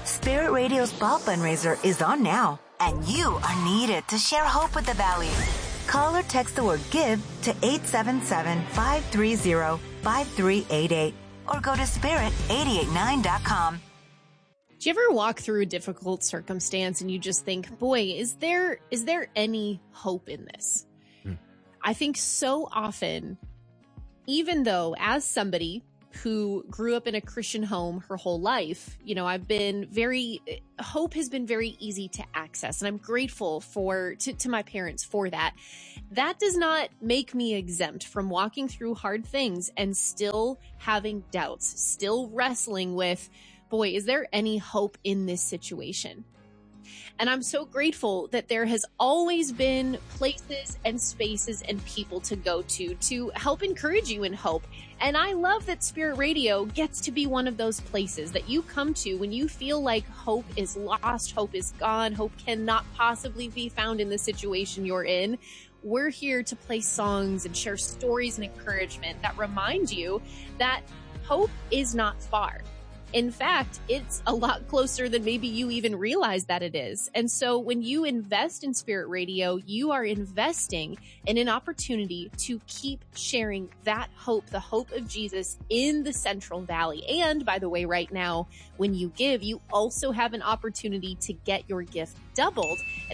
Spirit Radio's Ball Fundraiser is on now, and you are needed to share hope with the Valley. Call or text the word GIVE to 877-530-5388 or go to spirit889.com. Do you ever walk through a difficult circumstance and you just think, boy, is there any hope in this? I think so often, even though as somebody who grew up in a Christian home her whole life, hope has been very easy to access. And I'm grateful to my parents for that. That does not make me exempt from walking through hard things and still having doubts, still wrestling with, boy, is there any hope in this situation? And I'm so grateful that there has always been places and spaces and people to go to help encourage you in hope. And I love that Spirit Radio gets to be one of those places that you come to when you feel like hope is lost, hope is gone, hope cannot possibly be found in the situation you're in. We're here to play songs and share stories and encouragement that remind you that hope is not far. In fact, it's a lot closer than maybe you even realize that it is. And so when you invest in Spirit Radio, you are investing in an opportunity to keep sharing that hope, the hope of Jesus in the Central Valley. And by the way, right now, when you give, you also have an opportunity to get your gift doubled at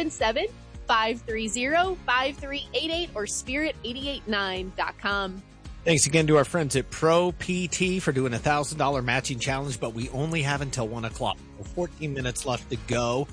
877-530-5388 or spirit889.com. Thanks again to our friends at Pro PT for doing a $1,000 matching challenge, but we only have until 1 o'clock. 14 minutes left to go.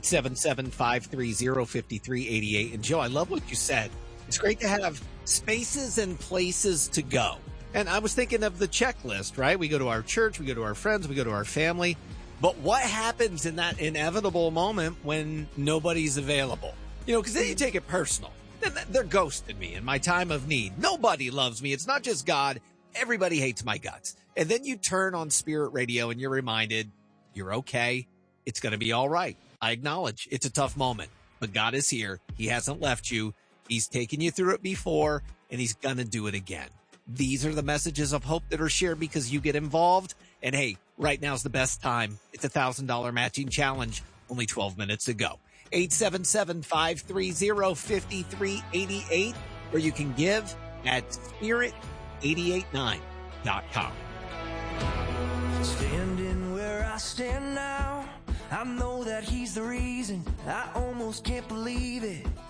877-530-5388. And Joe, I love what you said. It's great to have spaces and places to go. And I was thinking of the checklist, right? We go to our church, we go to our friends, we go to our family. But what happens in that inevitable moment when nobody's available? Because then you take it personal. They're ghosting me in my time of need. Nobody loves me. It's not just God. Everybody hates my guts. And then you turn on Spirit Radio and you're reminded you're okay. It's going to be all right. I acknowledge it's a tough moment, but God is here. He hasn't left you. He's taken you through it before, and he's going to do it again. These are the messages of hope that are shared because you get involved. And hey, right now's the best time. It's a $1,000 matching challenge. Only 12 minutes to go. 877-530-5388, or you can give at spirit889.com. Standing where I stand now, I know that he's the reason. I almost can't believe it.